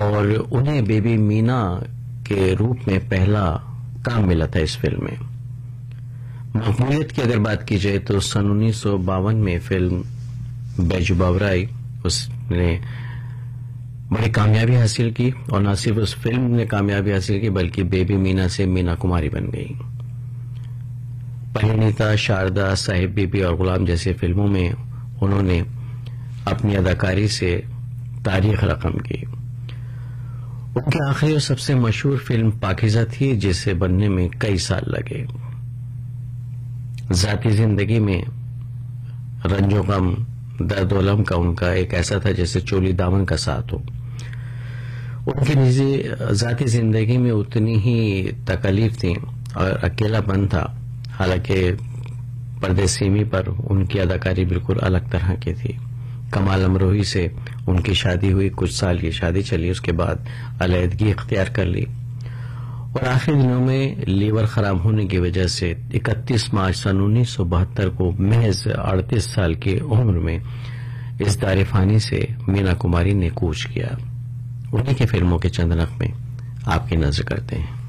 और उन्हें बेबी मीना के रूप में पहला काम मिला था इस फिल्म में। मकबूलियत की अगर बात की जाए तो सन 1952 में फिल्म बैजू बावराई उसने बड़ी कामयाबी हासिल की, और न सिर्फ उस फिल्म ने कामयाबी हासिल की बल्कि बेबी मीना से मीना कुमारी बन गई। परिणीता, शारदा, साहिब बीबी और गुलाम जैसी फिल्मों में उन्होंने अपनी अदाकारी से तारीख रकम की। उनकी आखिरी और सबसे मशहूर फिल्म पाकीज़ा थी, जिसे बनने में कई साल लगे। जाती जिंदगी में रंजो गम, दर्द और अलम का उनका एक ऐसा था जैसे चोली दामन का साथ हो। उनकी निजी जाती जिंदगी में उतनी ही तकलीफ थी और अकेलापन था। हालांकि पर्दे सीमी पर उनकी अदाकारी बिल्कुल अलग तरह की थी। कमाल अमरोही से उनकी शादी हुई, कुछ साल की शादी चली, उसके बाद अलहदगी इख्तियार कर ली और आखिरी दिनों में लीवर खराब होने की वजह से 31 मार्च सन 1972 को महज 38 साल की उम्र में इस दारिफानी से मीना कुमारी ने कूच किया। उन्हीं की फिल्मों के चंद नगमे आपकी नजर करते हैं।